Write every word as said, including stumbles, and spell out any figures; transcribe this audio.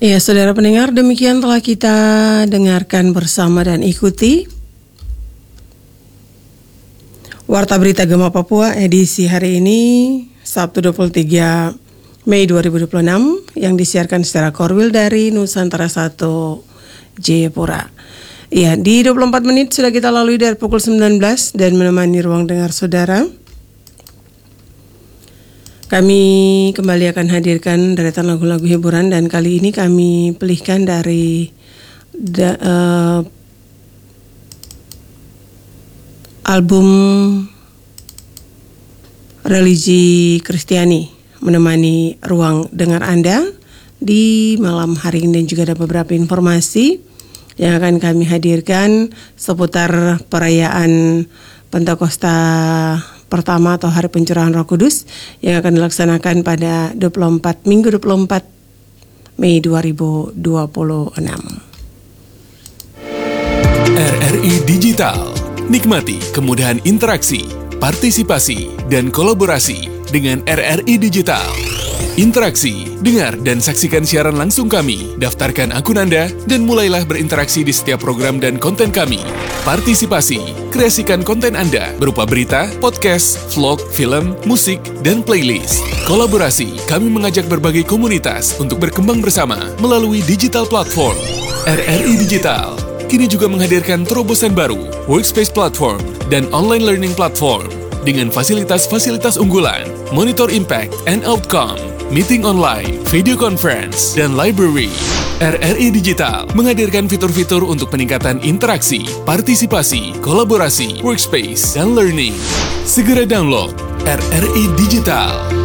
Ya, saudara pendengar, demikian telah kita dengarkan bersama dan ikuti Warta Berita Gema Papua edisi hari ini, Sabtu dua puluh tiga Mei dua ribu dua puluh enam, yang disiarkan secara korwil dari Nusantara satu Jayapura. Ya, di dua puluh empat menit sudah kita lalui dari pukul sembilan belas dan menemani ruang dengar saudara. Kami kembali akan hadirkan deretan lagu-lagu hiburan, dan kali ini kami pilihkan dari da, uh, album religi Kristiani menemani ruang dengar Anda di malam hari ini, dan juga ada beberapa informasi yang akan kami hadirkan seputar perayaan Pentakosta pertama atau Hari Pencurahan Roh Kudus yang akan dilaksanakan pada dua puluh empat Minggu dua puluh empat Mei dua ribu dua puluh enam. R R I Digital. Nikmati kemudahan interaksi, partisipasi, dan kolaborasi dengan R R I Digital. Interaksi, dengar dan saksikan siaran langsung kami, daftarkan akun Anda, dan mulailah berinteraksi di setiap program dan konten kami. Partisipasi, kreasikan konten Anda berupa berita, podcast, vlog, film, musik, dan playlist. Kolaborasi, kami mengajak berbagai komunitas untuk berkembang bersama melalui digital platform. R R I Digital kini juga menghadirkan terobosan baru, workspace platform, dan online learning platform dengan fasilitas-fasilitas unggulan, monitor impact and outcome, meeting online, video conference, dan library. R R I Digital menghadirkan fitur-fitur untuk peningkatan interaksi, partisipasi, kolaborasi, workspace, dan learning. Segera download R R I Digital.